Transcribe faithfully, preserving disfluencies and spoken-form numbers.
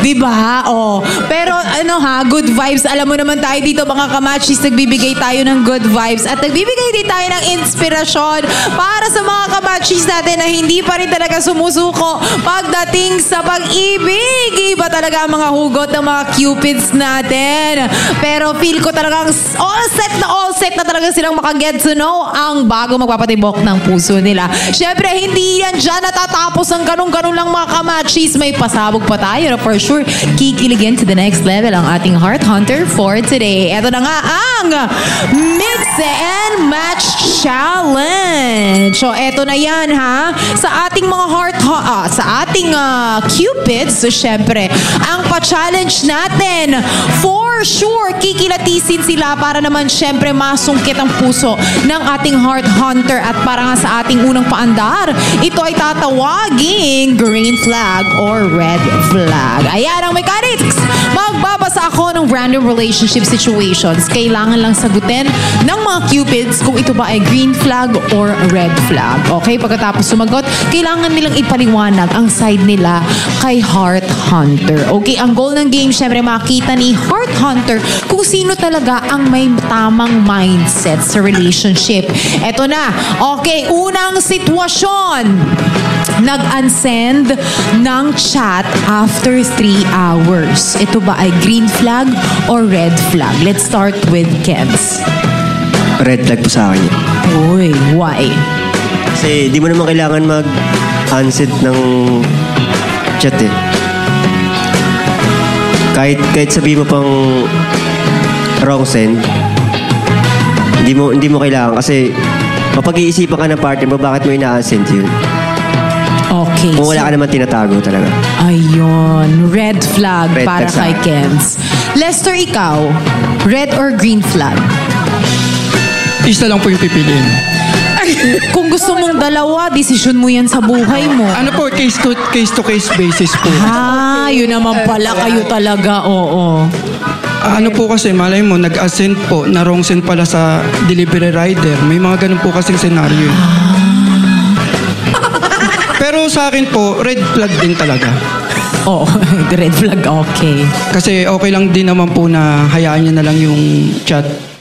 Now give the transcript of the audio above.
Diba? Oh. Pero ano ha, good vibes. Alam mo naman tayo dito mga kamachis, nagbibigay tayo ng good vibes at nagbibigay din tayo ng inspirasyon para sa mga kamachis natin na hindi pa rin talaga sumusuko pagdating sa pag-ibig. Iba talaga ang mga hugot ng mga cupids natin. Pero feel ko talagang all set na all set na talaga silang makaget to know ang bago magpapatibok ng puso nila. Siyempre, hindi yan dyan natatapos ang ganun-ganun lang mga kamachis. May pasabog pa tayo na for sure kikiligin to the next level ang ating Heart Hunter for today. Ito na nga ang Mix and Match Challenge. So, eto na yan ha. Sa ating mga heart, uh, sa ating uh, cupids, so syempre, ang pa-challenge natin, for sure, kikilatisin sila para naman syempre masungkit ang puso ng ating Heart Hunter at para nga sa ating unang paandar, ito ay tatawaging green flag or red flag. Ayan ang mechanics. Magbabasa ako ng random relationship situations. Kailangan lang sagutin ng mga cupids kung ito ba ay green flag or red flag. Okay? Pagkatapos sumagot, kailangan nilang ipaliwanag ang side nila kay Heart Hunter. Okay? Ang goal ng game, syempre makita ni Heart Hunter kung sino talaga ang may tamang mindset sa relationship. Eto na. Okay, unang sitwasyon. Nag-unsend ng chat after three hours. Ito ba ay green flag or red flag? Let's start with Kebs. Red flag po sa akin. Uy, why? Kasi di mo naman kailangan mag-unsend ng chat eh. Kahit, kahit sabihin mo pang wrong send, hindi mo, hindi mo kailangan kasi mapag-iisipan ka ng partner mo bakit mo ina-unsend yun. Okay. Kung wala so, ka naman tinatago talaga. Ayun. Red flag red para flag kay Kens. Lester, ikaw, red or green flag? Isa lang po yung pipiliin. Kung gusto mong dalawa, desisyon mo yan sa buhay mo. Ano po, case to case to case basis po. Ah, yun naman pala kayo talaga, oo. Ano po kasi, malay mo, nag-ascend po, na wrong send pala sa delivery rider. May mga ganun po kasing senaryo. Pero sa akin po, red flag din talaga. Oo, red flag, okay. Kasi okay lang din naman po na hayaan niya na lang yung chat